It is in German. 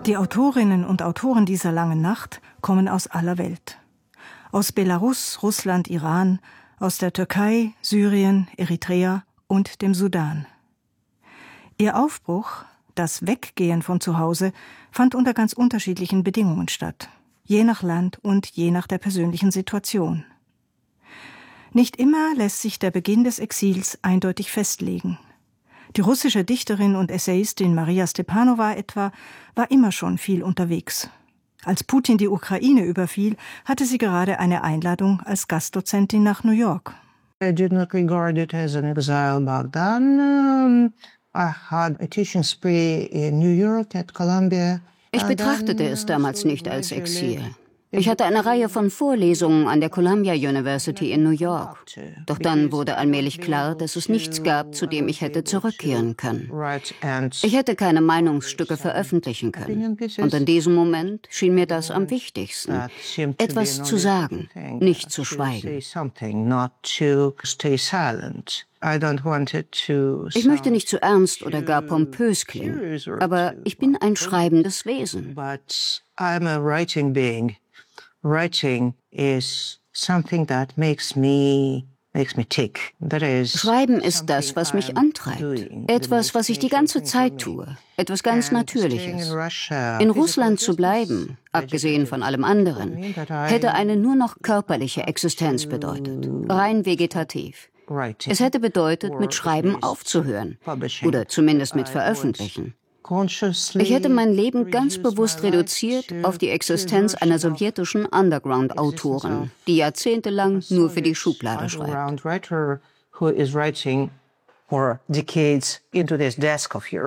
Die Autorinnen und Autoren dieser langen Nacht kommen aus aller Welt. Aus Belarus, Russland, Iran, aus der Türkei, Syrien, Eritrea und dem Sudan. Ihr Aufbruch, das Weggehen von zu Hause, fand unter ganz unterschiedlichen Bedingungen statt, je nach Land und je nach der persönlichen Situation. Nicht immer lässt sich der Beginn des Exils eindeutig festlegen. Die russische Dichterin und Essayistin Maria Stepanowa etwa war immer schon viel unterwegs. Als Putin die Ukraine überfiel, hatte sie gerade eine Einladung als Gastdozentin nach New York. I did not regard it as an exile back then. I had a teaching spree in New York at Columbia. Ich betrachtete es damals nicht als Exil. Ich hatte eine Reihe von Vorlesungen an der Columbia University in New York. Doch dann wurde allmählich klar, dass es nichts gab, zu dem ich hätte zurückkehren können. Ich hätte keine Meinungsstücke veröffentlichen können. Und in diesem Moment schien mir das am wichtigsten, etwas zu sagen, nicht zu schweigen. Ich möchte nicht zu ernst oder gar pompös klingen, aber ich bin ein schreibendes Wesen. Writing is something that makes me tick. Schreiben ist das, was mich antreibt. Etwas, was ich die ganze Zeit tue. Etwas ganz Natürliches. In Russland zu bleiben, abgesehen von allem anderen, hätte eine nur noch körperliche Existenz bedeutet. Rein vegetativ. Es hätte bedeutet, mit Schreiben aufzuhören. Oder zumindest mit Veröffentlichen. Ich hätte mein Leben ganz bewusst reduziert auf die Existenz einer sowjetischen Underground-Autorin, die jahrzehntelang nur für die Schublade schreibt.